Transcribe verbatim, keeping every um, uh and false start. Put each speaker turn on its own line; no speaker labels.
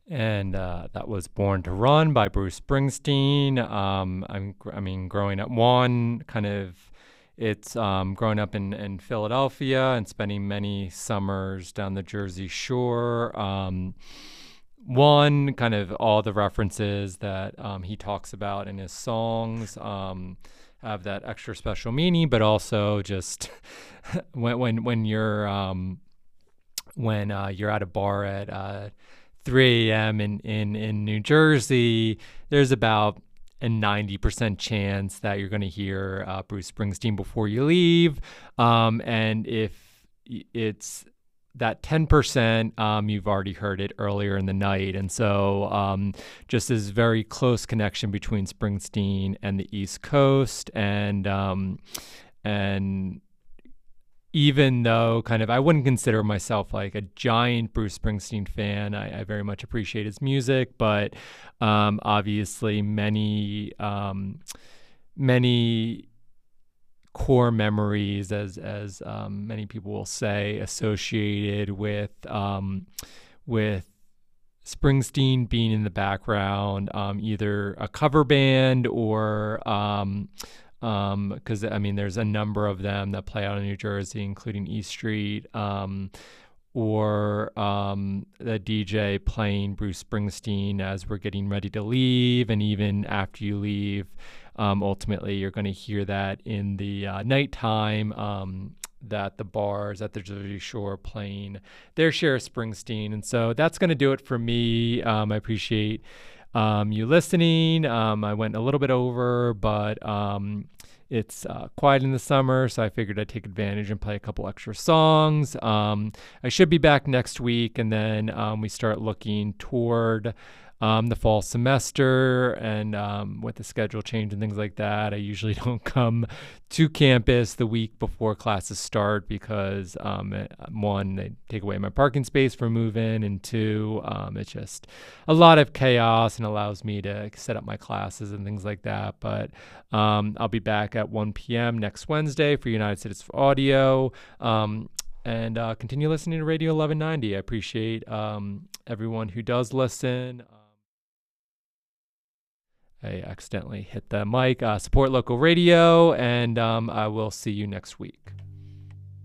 and uh, that was Born to Run by Bruce Springsteen. Um, I'm, I mean, growing up, one kind of, it's um, growing up in, in Philadelphia and spending many summers down the Jersey Shore. Um, one, kind of all the references that um, he talks about in his songs um, have that extra special meaning, but also just when when when you're um, when uh, you're at a bar at uh, three a m in, in, in New Jersey, there's about a ninety percent chance that you're going to hear uh, Bruce Springsteen before you leave. Um, and if it's that ten percent, um, you've already heard it earlier in the night. And so um, just this very close connection between Springsteen and the East Coast. And, um, and even though kind of I wouldn't consider myself like a giant Bruce Springsteen fan, I, I very much appreciate his music, but um, obviously many um, many core memories, as as um, many people will say, associated with um, with Springsteen being in the background, um, either a cover band or um, because um, I mean, there's a number of them that play out in New Jersey, including East Street, um, or um, the D J playing Bruce Springsteen as we're getting ready to leave, and even after you leave. Um, ultimately, you're going to hear that in the uh, nighttime. Um, that the bars at the Jersey Shore playing their share of Springsteen. And so that's going to do it for me. Um, I appreciate um, you listening. Um, I went a little bit over, but um, it's uh, quiet in the summer, so I figured I'd take advantage and play a couple extra songs. Um, I should be back next week, and then um, we start looking toward um, the fall semester, and um, with the schedule change and things like that, I usually don't come to campus the week before classes start because um, it, one, they take away my parking space for move-in, and two, um, it's just a lot of chaos and allows me to set up my classes and things like that. But um, I'll be back at one p.m. next Wednesday for United States for Audio. Um, and uh, continue listening to Radio eleven ninety. I appreciate um, everyone who does listen. I accidentally hit the mic. Uh, support local radio, and um, I will see you next week.